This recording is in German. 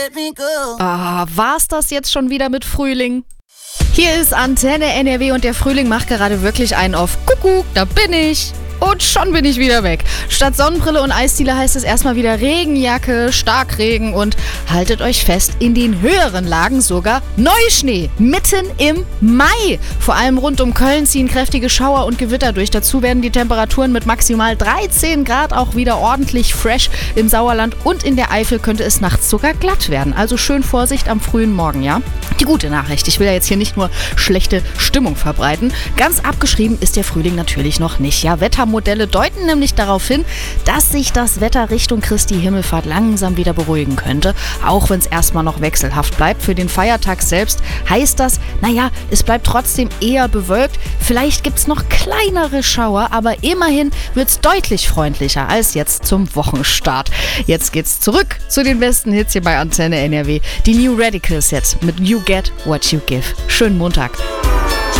War's das jetzt schon wieder mit Frühling? Hier ist Antenne NRW und der Frühling macht gerade wirklich einen auf. Kuckuck, da bin ich. Und schon bin ich wieder weg. Statt Sonnenbrille und Eisdiele heißt es erstmal wieder Regenjacke, Starkregen und haltet euch fest, in den höheren Lagen sogar Neuschnee. Mitten im Mai. Vor allem rund um Köln ziehen kräftige Schauer und Gewitter durch. Dazu werden die Temperaturen mit maximal 13 Grad auch wieder ordentlich fresh. Im Sauerland und in der Eifel könnte es nachts sogar glatt werden. Also schön Vorsicht am frühen Morgen, ja? Die gute Nachricht, ich will ja jetzt hier nicht nur schlechte Stimmung verbreiten. Ganz abgeschrieben ist der Frühling natürlich noch nicht. Ja, Wettermodelle deuten nämlich darauf hin, dass sich das Wetter Richtung Christi Himmelfahrt langsam wieder beruhigen könnte. Auch wenn es erstmal noch wechselhaft bleibt. Für den Feiertag selbst heißt das, es bleibt trotzdem eher bewölkt. Vielleicht gibt es noch kleinere Schauer, aber immerhin wird es deutlich freundlicher als jetzt zum Wochenstart. Jetzt geht's zurück zu den besten Hits hier bei Antenne NRW. Die New Radicals jetzt mit You Get What You Give. Schönen Montag.